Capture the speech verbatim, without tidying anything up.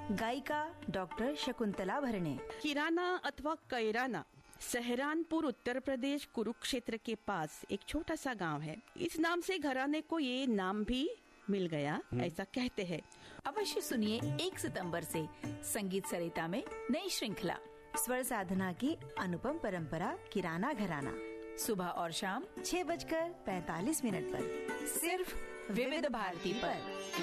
गायिका डॉक्टर शकुंतला भरणे। किराना अथवा कैराना सहारनपुर उत्तर प्रदेश कुरुक्षेत्र के पास एक छोटा सा गांव है। इस नाम से घराने को ये नाम भी मिल गया, ऐसा कहते हैं। अवश्य सुनिए एक सितंबर से संगीत सरिता में नई श्रृंखला स्वर साधना की अनुपम परंपरा किराना घराना, सुबह और शाम छह बजकर पैतालीस मिनट पर सिर्फ विविध भारती पर।